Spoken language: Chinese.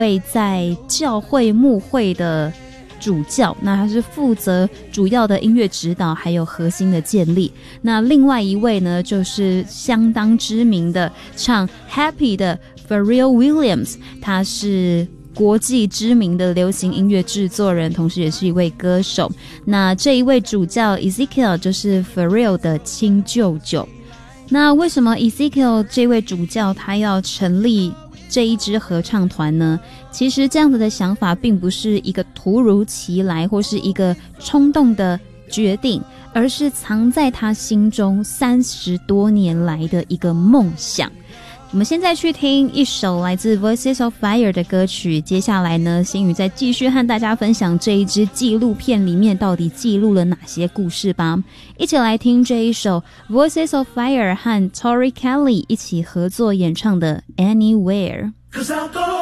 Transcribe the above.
位在教会牧会的主教，那他是负责主要的音乐指导还有核心的建立。那另外一位呢，就是相当知名的唱 Happy 的 Pharrell Williams， 他是国际知名的流行音乐制作人，同时也是一位歌手。那这一位主教 Ezekiel 就是 Pharrell 的亲舅舅。那为什么 Ezekiel 这位主教他要成立这一支合唱团呢？其实这样子的想法并不是一个突如其来或是一个冲动的决定，而是藏在他心中30多年来的一个梦想。我们现在去听一首来自 Voices of Fire 的歌曲，接下来呢，星宇再继续和大家分享这一支纪录片里面到底记录了哪些故事吧。一起来听这一首 Voices of Fire 和 Tori Kelly 一起合作演唱的 Anywhere。